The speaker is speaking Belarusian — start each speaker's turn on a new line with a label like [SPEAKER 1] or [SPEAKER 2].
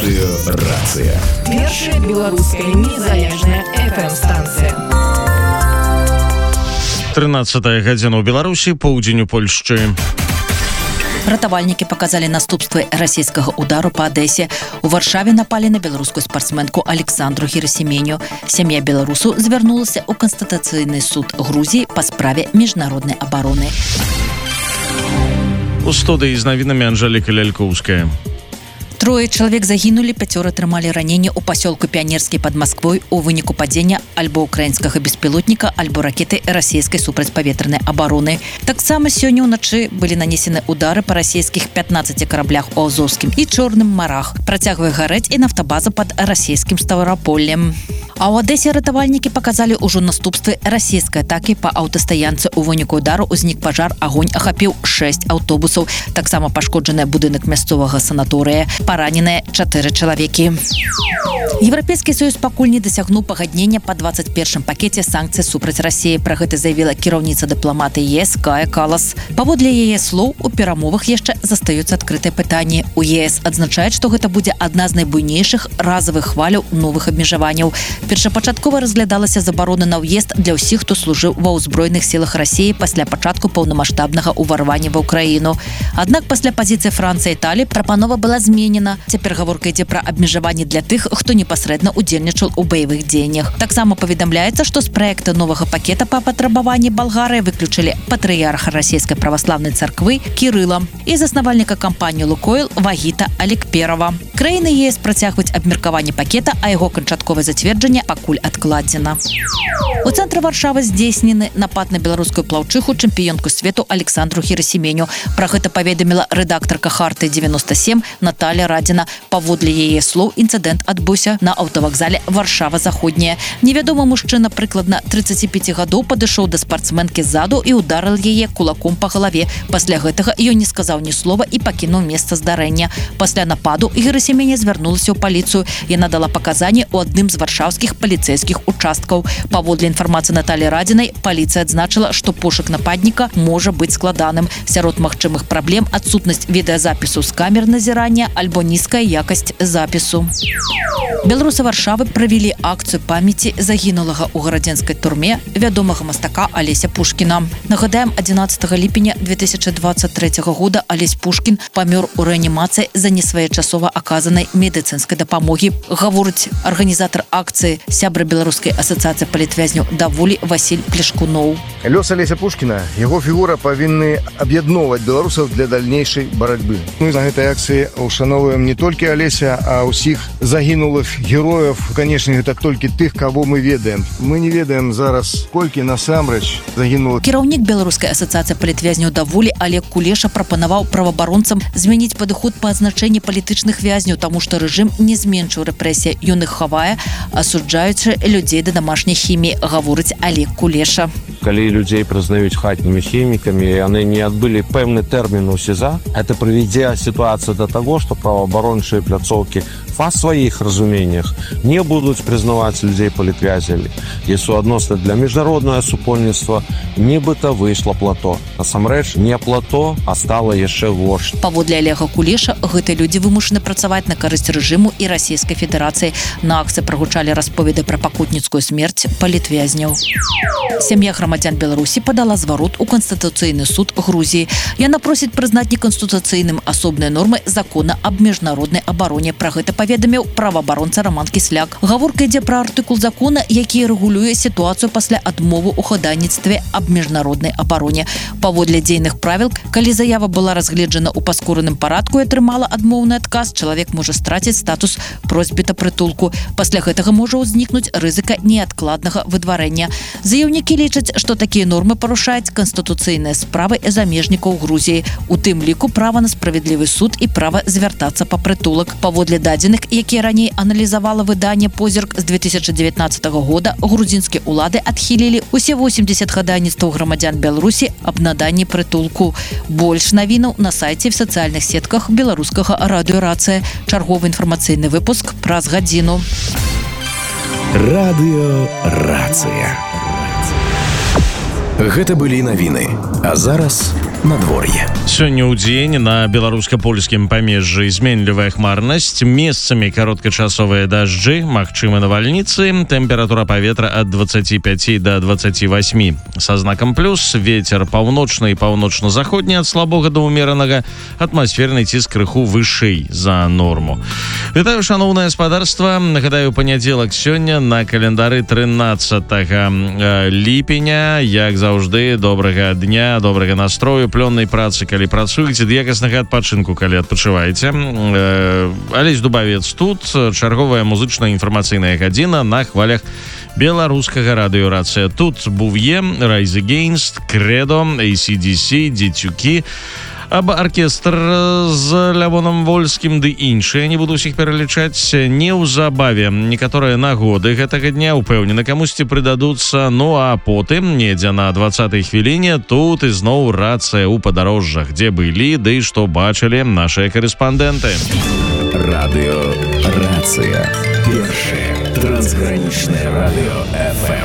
[SPEAKER 1] Радыёрацыя.
[SPEAKER 2] Першая беларуская незалежная FM-станцыя.
[SPEAKER 3] 13 гадзіна ў Беларусі, поўдзень у Польшчы.
[SPEAKER 4] Ратавальнікі паказалі наступствы расійскага удару па Адэсе. У Варшаве напалі на беларускую спартсменку Александру Герасименю. Сям'я беларусу звярнулася ў Канстытуцыйны суд Грузіі па справе міжнароднай абароны.
[SPEAKER 3] У студыі з навінамі Анжэліка Лялькоўская.
[SPEAKER 4] Трое чалавек загінулі, 5 атрымалі раненне ў пасёлку Піянерскі пад Масквой у выніку падзення альбо украінскага беспілотніка, альбо ракеты расійскай супрацьпаветранай абароны. Таксама сёння ўначы былі нанесены удары па расійскіх 15 караблях у Азовскім і Чорным марах. Працягвае гарэць і нафтабаза пад расійскім Ставраполем. А ў Адэсе ратавальнікі паказалі ўжо наступствы расійскай атакі па аўтастаянцы. У выніку удару ўзнік пажар, агонь ахапіў 6 аўтобусаў. Таксама пашкоджаны будынак мясцовага санаторыя. Параненыя 4 чалавекі. Еўрапейскі саюз пакуль не дасягнуў пагаднення па 21-м пакеце санкцый супраць Расіі. Пра гэта заявіла кіраўніца дыпламатыі ЕС Кая Калас. Паводле яе слоў, у перамовах яшчэ застаюцца адкрытыя пытанні. У ЕС адзначаюць, што гэта будзе адна з найбуйнейшых разавых хваляў новых абмежаванняў. Першапачаткова разглядалася забарона на ўезд для ўсіх, хто служыў ва ўзброеных сілах Расіі пасля пачатку паўнамаштабнага ўварвання ва ўкраіну. Аднак пасля пазіцыі Францыі і Італіі прапанова была зменена. Цяпер гаворка ідзе пра абмежаванні для тых, хто непасрэдна удзельнічаў у баявых дзеяннях. Таксама паведамляецца, што з праекта новага пакета па патрабаванні Балгарыі выключылі патрыярха расійскай праваслаўнай царквы Кірыла і заснавальніка кампаніі «Лукойл» Вагіта Алекперова. Краіны ЕС працягваюць абмеркаванне пакета, а яго канчатковае зацверджанне пакуль адкладзена. У цэнтры Варшавы здзейснены напад на беларускую плаўчыху, чэмпіёнку свету Александру Герасименю. Пра гэта паведаміла рэдактарка «Харты-97» Наталя Радзіна. Паводле яе слоў, інцыдэнт адбыўся на аўтавакзале Варшава-Заходняя. Невядомы мужчына прыкладна 35 гадоў падышоў да спартсменкі ззаду і ударыў яе кулаком па галаве. Пасля гэтага ён не сказаў ні слова і пакінуў месца здарэння. Пасля нападу Герасименя звярнулася ў паліцыю. Яна дала паказанні ў адным з варшаўскіх паліцэйскіх участкаў. Паводле інфармацыі Наталі Радзінай, паліцыя адзначыла, што пошук нападніка можа быць складаным. Сярод магчымых праблем адсутнасць відэазапісу з камер назірання альбо нізкая якасць запісу. Беларусы Варшавы правялі акцыю памяці загінулага ў гарадзенскай турме вядомага мастака Алеся Пушкіна. Нагадаем, 11 ліпеня 2023 года Алесь Пушкін памёр у рэанімацыі за несвоечасова аказанай медыцынскай дапамогі. Гаворыць арганізатар акцыі, сябра Беларускай асацыяцыі палітвязняў «Даволі» Васіль Плешкуноў.
[SPEAKER 5] Лёс Алеся Пушкіна, яго фігура павінны аб'ядноўваць беларусаў для дальнейшай барацьбы. Мы на гэтай акцыі ушановуем не толькі Алеся, а ўсіх загінулых герояў. Канешне, гэта толькі тых, каго мы ведаем. Мы не ведаем зараз, колькі насамрэч загінулых.
[SPEAKER 4] Кіраўнік Беларускай асацыяцыі палітвязняў «Даволі» Олег Кулеша прапанаваў праваабаронцам змяніць падыход па азначэнні палітычных вязняў, таму што рэжым не зменшыў рэпрэсіі, ён іх хавае, асуджаючы людзей да домашняй хіміі, гаворыць Олег Кулеша.
[SPEAKER 6] Калі людзей прызнаюць хатнімі хімікамі, яны не адбылі пэўны тэрмін у СІЗА, это прывядзе сітуацыю да таго, што праваабарончыя пляцоўкі па сваіх разуменнях не будуць прызнаваць людзей палітвязямі. І суадносна для міжнароднае супольніцтва нібыта выйшла плато. Насамрэч, не плато, а стала яшчэ горш.
[SPEAKER 4] Паводле Олега Кулеша, гэтыя людзі вымушаны працаваць на карысць рэжыму і Расійскай Федэрацыі. На акцыі прагучалі расповеды пра пакутніцкую смерць палітвязняў. Сям'я грамадзян Беларусі падала зварот у Канстытуцыйны суд Грузіі. Яна просіць прызнаць неканстытуцыйным асобныя нормы закона аб міжнароднай абароне. Пра гэта паведаміў праваабаронца Роман Кісляк. Гаворка ідзе пра артыкул закона, які рэгулюе сітуацыю пасля адмовы ў хадайніцтве аб міжнароднай абароне. Паводле дзейных правіл, калі заява была разгледжана ў паскораным парадку і атрымала адмоўны адказ, чалавек можа страціць статус просьбіта прытулку. Пасля гэтага можа ўзнікнуць рызыка неадкладнага выдварэння. Заяўнікі лічаць, што такія нормы парушаюць канстытуцыйныя справы замежнікаў Грузіі, у тым ліку права на справядлівы суд і права звяртацца па прытулак. Паводле дадзеных, якія раней аналізавала выданне «Позірк» з 2019 года, грузінскія ўлады адхілілі усе 80 хадайніцтваў грамадзян Беларусі аб наданні прытулку. Больш навінаў на сайце в сацыяльных сетках беларускага радыёрацыя. Чарговы інфармацыйны выпуск праз гадзіну.
[SPEAKER 1] Радыёрацыя. Гэта былі навіны. А зараз надвор'е.
[SPEAKER 3] Сёння ў дзень на беларуска-польскім памежжы зменлівая хмарнасць, месцамі кароткачасовыя дажджы, магчымы навальніцы, тэмпература паветра ад 25 до 28. Са знакам плюс, вецер паўночны і паўночна-заходні ад слабога да ўмеранага, атмасферны ціск крыху вышэй за норму. Вітаю, шаноўнае гаспадарства. Нагадаю, панядзелак сёння на календары 13 ліпеня. Як заўжды, добрага дня, добрага настрою, плённай працы, калі працуеце, якаснага адпачынку, калі адпачываеце. Алесь Дубавец тут, чарговая музычная інфармацыйная гадзіна на хвалях беларускага радыёрацыя. Тут Був'е, Rise Against, Кредо, AC/DC, Дзецюкі, оркестр з Лявоном Вольскім ды іншыя, не буду ўсіх пералічаць. Неўзабаве некаторыя нагоды гэтага дня упэўнены камусьці прыдадуцца, ну а потым недзе на 20-й хвіліне тут ізноў рацыя ў падарожжах, дзе былі ды што бачылі нашыя карэспандэнты.
[SPEAKER 1] Радыё Рацыя. Першае трансгранічнае радыё FM.